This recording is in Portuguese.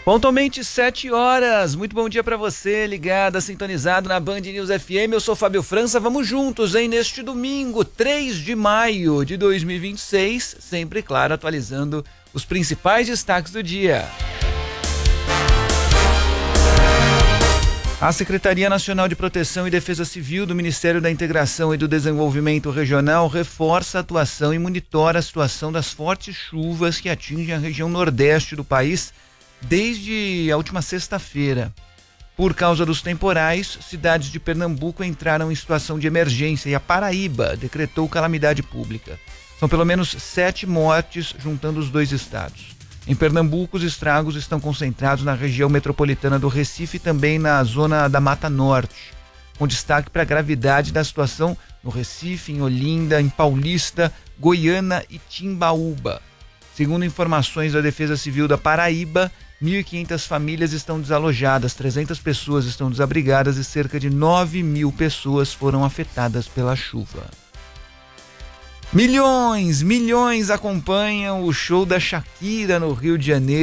Pontualmente 7 horas, muito bom dia para você, ligado, sintonizado na Band News FM, eu sou Fábio França, vamos juntos, hein, neste domingo, 3 de maio de 2026, sempre, claro, atualizando os principais destaques do dia. A Secretaria Nacional de Proteção e Defesa Civil do Ministério da Integração e do Desenvolvimento Regional reforça a atuação e monitora a situação das fortes chuvas que atingem a região nordeste do país desde a última sexta-feira. Por causa dos temporais, cidades de Pernambuco entraram em situação de emergência e a Paraíba decretou calamidade pública. São pelo menos 7 mortes juntando os dois estados. Em Pernambuco, os estragos estão concentrados na região metropolitana do Recife e também na zona da Mata Norte, com destaque para a gravidade da situação no Recife, em Olinda, em Paulista, Goiânia e Timbaúba. Segundo informações da Defesa Civil da Paraíba, 1.500 famílias estão desalojadas, 300 pessoas estão desabrigadas e cerca de 9.000 pessoas foram afetadas pela chuva. Milhões acompanham o show da Shakira no Rio de Janeiro.